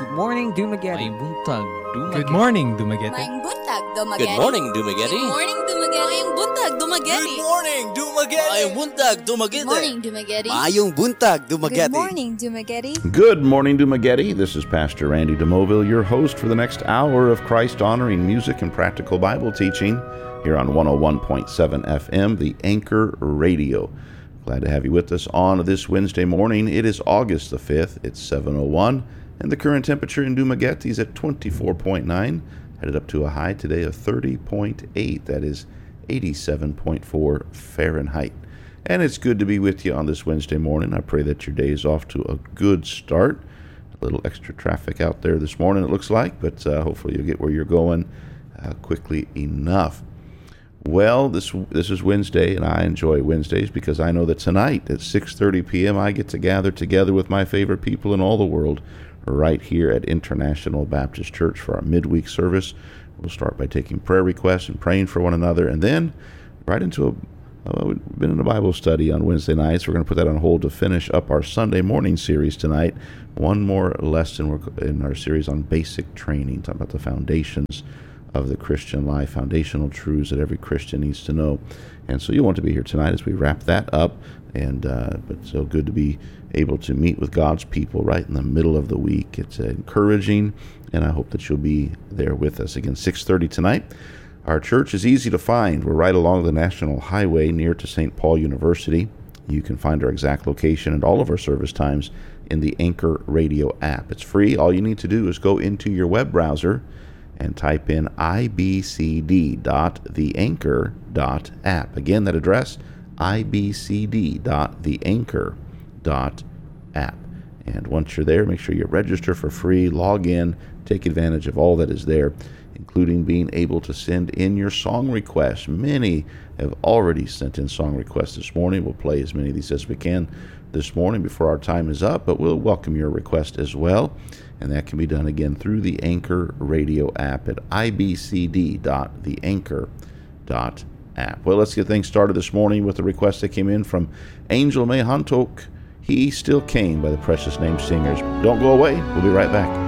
Good morning, Dumaguete. May buntag, Dumaguete. Good morning, Dumaguete. Maing buntag, Dumaguete. Good morning, Dumaguete. Good morning, Dumaguete. Maing buntag, Dumaguete. Good morning, Dumaguete. Mayong buntag, Dumaguete. Good morning, Dumaguete. Mayong buntag, Dumaguete. Good morning, Dumaguete. Good morning, Dumaguete. This is Pastor Randy DeMoville, your host for the next hour of Christ-honoring music and practical Bible teaching here on 101.7 FM, the Anchor Radio. Glad to have you with us on this Wednesday morning. It is August the 5th. It's 7:01, and the current temperature in Dumaguete is at 24.9, headed up to a high today of 30.8. That is 87.4 Fahrenheit. And it's good to be with you on this Wednesday morning. I pray that your day is off to a good start. A little extra traffic out there this morning, it looks like, but hopefully you'll get where you're going quickly enough. Well, this is Wednesday, and I enjoy Wednesdays because I know that tonight at 6:30 p.m. I get to gather together with my favorite people in all the world right here at International Baptist Church for our midweek service. We'll start by taking prayer requests and praying for one another, and then right into we've been in a Bible study on Wednesday nights. We're going to put that on hold to finish up our Sunday morning series tonight. One more lesson in our series on basic training, talking about the foundations of the Christian life, foundational truths that every Christian needs to know. And so you'll want to be here tonight as we wrap that up. And but so good to be able to meet with God's people right in the middle of the week. It's encouraging, and I hope that you'll be there with us. Again, 6:30 tonight. Our church is easy to find. We're right along the National Highway near to St. Paul University. You can find our exact location and all of our service times in the Anchor Radio app. It's free. All you need to do is go into your web browser and type in ibcd.theanchor.app. Again, that address, ibcd.theanchor.app. And once you're there, make sure you register for free, log in, take advantage of all that is there, including being able to send in your song requests. Many have already sent in song requests this morning. We'll play as many of these as we can this morning before our time is up, but we'll welcome your request as well. And that can be done again through the Anchor Radio app at ibcd.theanchor.app. Well, let's get things started this morning with the request that came in from Angel May Hantok. He Still Came by the Precious Name Singers. Don't go away. We'll be right back.